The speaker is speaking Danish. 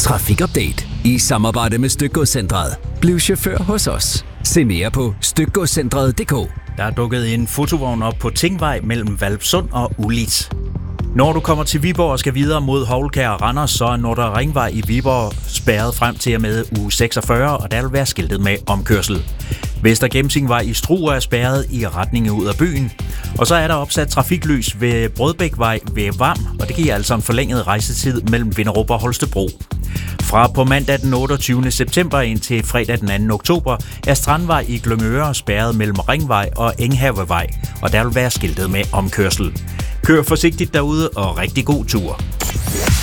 Trafikupdate i samarbejde med Stykgodscentret. Bliv chauffør hos os. Se mere på stykgodscentret.dk. Der er dukket en fotovogn op på Tingvej mellem Hvalpsund og Ulis. Når du kommer til Viborg og skal videre mod Houlkær og Randers, så er Nordre Ringvej i Viborg spærret frem til og med uge 46, og der vil være skiltet med omkørsel. Vester Gemsingvej i Struer er spærret i retning ud af byen. Og så er der opsat trafiklys ved Brødbækvej ved Vam, og det giver altså en forlænget rejsetid mellem Vinderup og Holstebro. Fra på mandag den 28. september indtil fredag den 2. oktober er Strandvej i Glyngøre spærret mellem Ringvej og Enghavevej, og der vil være skiltet med omkørsel. Kør forsigtigt derude og rigtig god tur.